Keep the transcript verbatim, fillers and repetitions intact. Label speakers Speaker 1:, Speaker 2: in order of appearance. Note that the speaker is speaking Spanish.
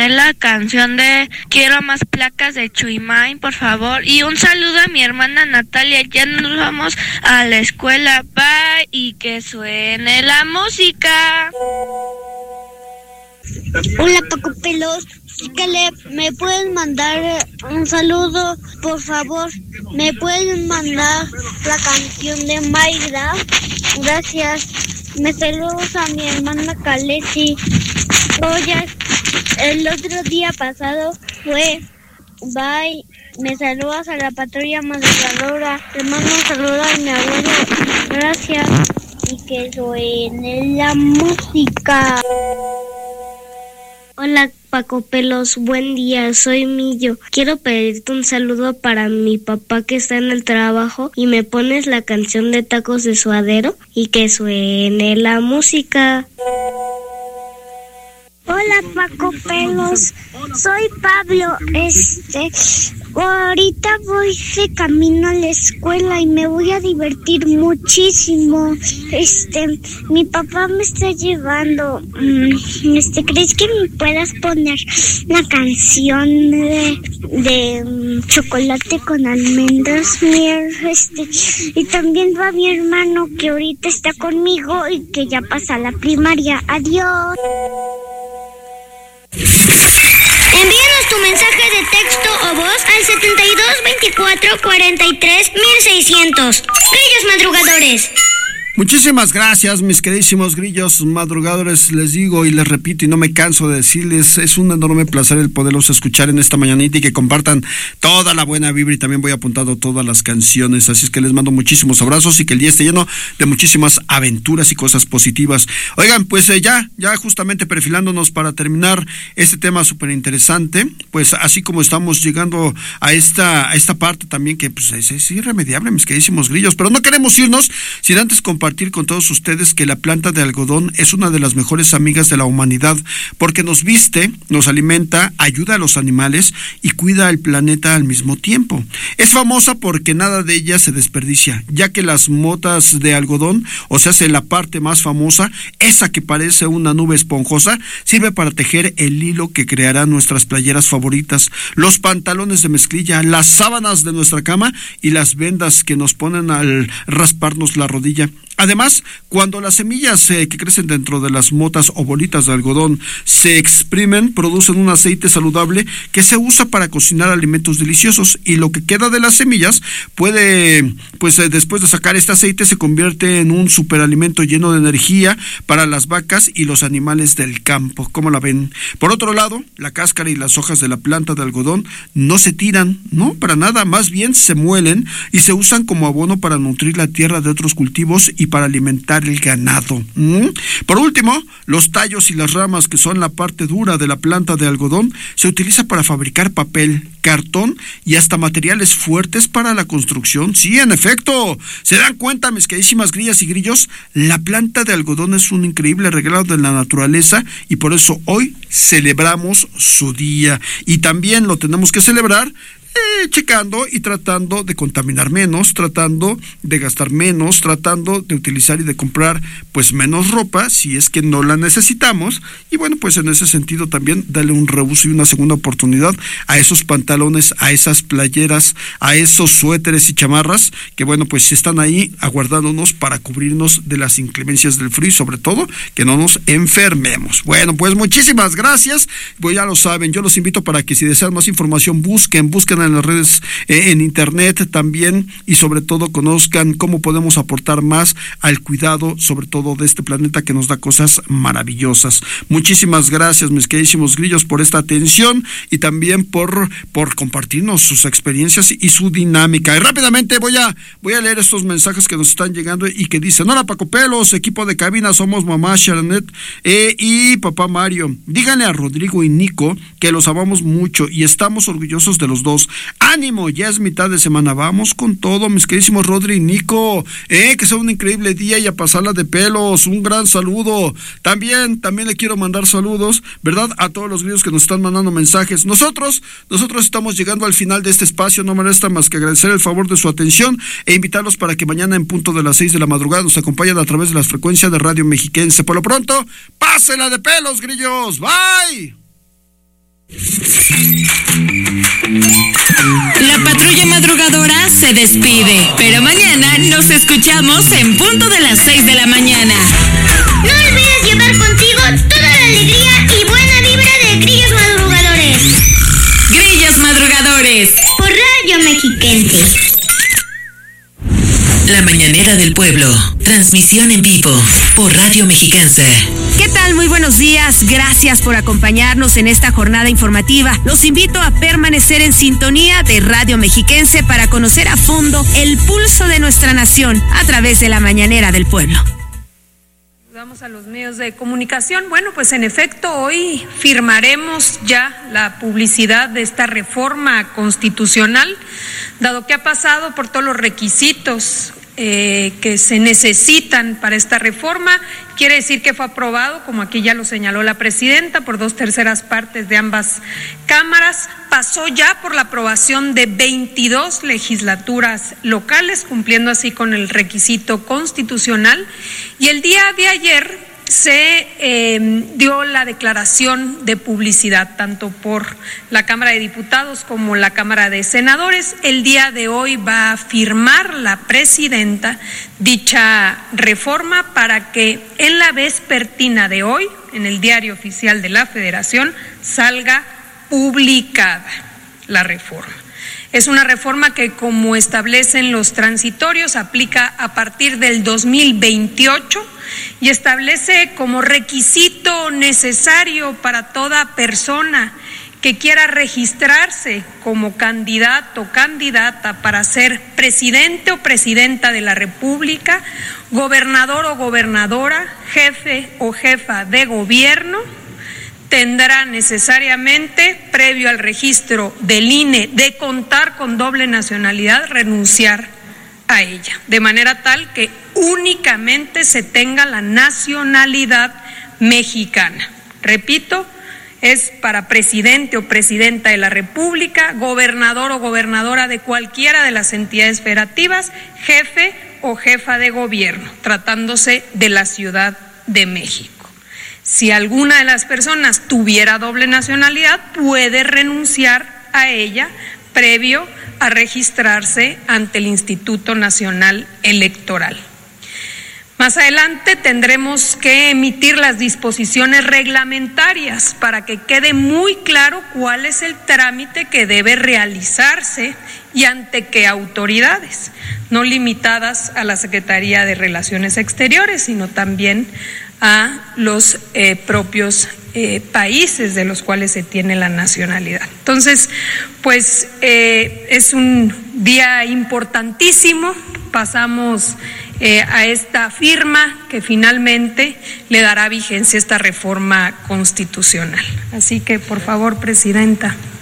Speaker 1: poner la canción de Quiero Más Placas de Chuimain, por favor. Y un saludo a mi hermana Natalia. Ya nos vamos a la escuela. Bye. Y que suene la música.
Speaker 2: Hola, Paco Pelos. Que le, me pueden mandar un saludo, por favor. Me pueden mandar la canción de Mayra. Gracias. Me saludos a mi hermana Calesi. Oye, el otro día pasado fue. Bye. Me saludas a la patrulla madrugadora. Te mando un saludo a mi abuelo. Gracias. Y que suene la música.
Speaker 3: Hola, Paco Pelos, buen día, soy Millo. Quiero pedirte un saludo para mi papá que está en el trabajo y me pones la canción de Tacos de Suadero y que suene la música.
Speaker 2: Hola, Paco Pelos, soy Pablo. Este, ahorita voy de camino a la escuela y me voy a divertir muchísimo. Este, mi papá me está llevando. Este, ¿crees que me puedas poner la canción de, de um, chocolate con almendras, mier? Este, y también va mi hermano que ahorita está conmigo y que ya pasa a la primaria. Adiós.
Speaker 4: Envíanos tu mensaje de texto o voz al setenta y dos veinticuatro cuarenta y tres mil seiscientos. Grillos madrugadores.
Speaker 5: Muchísimas gracias, mis queridísimos grillos madrugadores, les digo y les repito y no me canso de decirles, es un enorme placer el poderlos escuchar en esta mañanita y que compartan toda la buena vibra y también voy apuntando todas las canciones, así es que les mando muchísimos abrazos y que el día esté lleno de muchísimas aventuras y cosas positivas. Oigan, pues eh, ya, ya justamente perfilándonos para terminar este tema súper interesante, pues así como estamos llegando a esta, a esta parte también que pues es, es irremediable, mis queridísimos grillos, pero no queremos irnos sin antes compartir compartir con todos ustedes que la planta de algodón es una de las mejores amigas de la humanidad porque nos viste, nos alimenta, ayuda a los animales y cuida al planeta al mismo tiempo. Es famosa porque nada de ella se desperdicia, ya que las motas de algodón, o sea, la parte más famosa, esa que parece una nube esponjosa, sirve para tejer el hilo que creará nuestras playeras favoritas, los pantalones de mezclilla, las sábanas de nuestra cama y las vendas que nos ponen al rasparnos la rodilla. Además, cuando las semillas eh, que crecen dentro de las motas o bolitas de algodón se exprimen, producen un aceite saludable que se usa para cocinar alimentos deliciosos y lo que queda de las semillas puede, pues eh, después de sacar este aceite se convierte en un superalimento lleno de energía para las vacas y los animales del campo. ¿Cómo la ven? Por otro lado, la cáscara y las hojas de la planta de algodón no se tiran, no, para nada, más bien se muelen y se usan como abono para nutrir la tierra de otros cultivos y para alimentar el ganado. ¿Mm? Por último, los tallos y las ramas, que son la parte dura de la planta de algodón, se utiliza para fabricar papel, cartón y hasta materiales fuertes para la construcción. Sí, en efecto, ¿se dan cuenta, mis queridísimas grillas y grillos? La planta de algodón es un increíble regalo de la naturaleza y por eso hoy celebramos su día y también lo tenemos que celebrar Eh, checando y tratando de contaminar menos, tratando de gastar menos, tratando de utilizar y de comprar pues menos ropa si es que no la necesitamos y bueno, pues en ese sentido también darle un reuso y una segunda oportunidad a esos pantalones, a esas playeras, a esos suéteres y chamarras que bueno, pues están ahí aguardándonos para cubrirnos de las inclemencias del frío y sobre todo que no nos enfermemos. Bueno, pues muchísimas gracias, pues ya lo saben, yo los invito para que si desean más información busquen, busquen en las redes, eh, en internet también y sobre todo conozcan cómo podemos aportar más al cuidado sobre todo de este planeta que nos da cosas maravillosas. Muchísimas gracias, mis queridísimos grillos, por esta atención y también por, por compartirnos sus experiencias y su dinámica. Y rápidamente voy a, voy a leer estos mensajes que nos están llegando y que dicen: hola Paco Pelos, equipo de cabina, somos mamá Sharonet eh, y papá Mario. Díganle a Rodrigo y Nico que los amamos mucho y estamos orgullosos de los dos. ¡Ánimo! Ya es mitad de semana. Vamos con todo, mis queridísimos Rodri y Nico. Eh, que sea un increíble día y a pasarla de pelos. Un gran saludo. También, también le quiero mandar saludos, ¿verdad? A todos los grillos que nos están mandando mensajes. Nosotros, nosotros estamos llegando al final de este espacio. No me resta más que agradecer el favor de su atención e invitarlos para que mañana en punto de las seis de la madrugada nos acompañen a través de las frecuencias de Radio Mexiquense. Por lo pronto, pásela de pelos, grillos. Bye.
Speaker 6: La patrulla madrugadora se despide, pero mañana nos escuchamos en punto de las seis de la mañana.
Speaker 4: No olvides llevar contigo toda la alegría y buena vibra de Grillos Madrugadores.
Speaker 6: Grillos Madrugadores.
Speaker 4: Por Radio Mexiquense.
Speaker 6: La Mañanera del Pueblo. Transmisión en vivo por Radio Mexiquense.
Speaker 7: ¿Qué tal? Muy buenos días. Gracias por acompañarnos en esta jornada informativa. Los invito a permanecer en sintonía de Radio Mexiquense para conocer a fondo el pulso de nuestra nación a través de La Mañanera del Pueblo.
Speaker 8: Saludamos a los medios de comunicación. Bueno, pues en efecto hoy firmaremos ya la publicidad de esta reforma constitucional, dado que ha pasado por todos los requisitos eh, que se necesitan para esta reforma. Quiere decir que fue aprobado, como aquí ya lo señaló la presidenta, por dos terceras partes de ambas cámaras. Pasó ya por la aprobación de veintidós legislaturas locales, cumpliendo así con el requisito constitucional. Y el día de ayer se eh, dio la declaración de publicidad, tanto por la Cámara de Diputados como la Cámara de Senadores. El día de hoy va a firmar la presidenta dicha reforma para que en la vespertina de hoy, en el Diario Oficial de la Federación, salga publicada la reforma. Es una reforma que, como establecen los transitorios, aplica a partir del dos mil veintiocho y establece como requisito necesario para toda persona que quiera registrarse como candidato o candidata para ser presidente o presidenta de la República, gobernador o gobernadora, jefe o jefa de gobierno, tendrá necesariamente, previo al registro del I N E de contar con doble nacionalidad, renunciar a ella, de manera tal que únicamente se tenga la nacionalidad mexicana. Repito, es para presidente o presidenta de la República, gobernador o gobernadora de cualquiera de las entidades federativas, jefe o jefa de gobierno, tratándose de la Ciudad de México. Si alguna de las personas tuviera doble nacionalidad, puede renunciar a ella previo a registrarse ante el Instituto Nacional Electoral. Más adelante tendremos que emitir las disposiciones reglamentarias para que quede muy claro cuál es el trámite que debe realizarse y ante qué autoridades, no limitadas a la Secretaría de Relaciones Exteriores, sino también a los eh, propios eh, países de los cuales se tiene la nacionalidad. Entonces, pues eh, es un día importantísimo. Pasamos eh, a esta firma que finalmente le dará vigencia a esta reforma constitucional. Así que, por favor, presidenta.